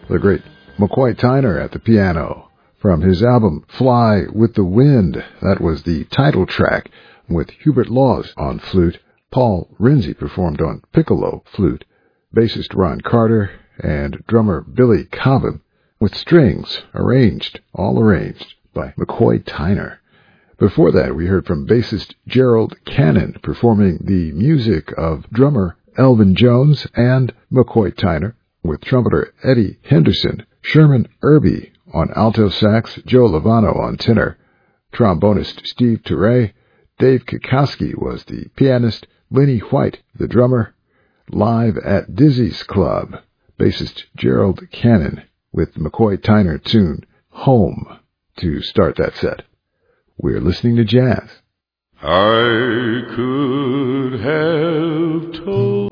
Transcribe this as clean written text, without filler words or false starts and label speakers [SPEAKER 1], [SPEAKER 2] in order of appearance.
[SPEAKER 1] the great McCoy Tyner at the piano. From his album Fly with the Wind, that was the title track, with Hubert Laws on flute. Paul Rinzi performed on piccolo flute, bassist Ron Carter, and drummer Billy Cobham, with strings all arranged by McCoy Tyner. Before that, we heard from bassist Gerald Cannon performing the music of drummer Elvin Jones and McCoy Tyner, with trumpeter Eddie Henderson, Sherman Irby on alto sax, Joe Lovano on tenor, trombonist Steve Turre, Dave Kikowski was the pianist, Lenny White the drummer. Live at Dizzy's Club, bassist Gerald Cannon with the McCoy Tyner tune Home to start that set. We're listening to jazz.
[SPEAKER 2] I could have told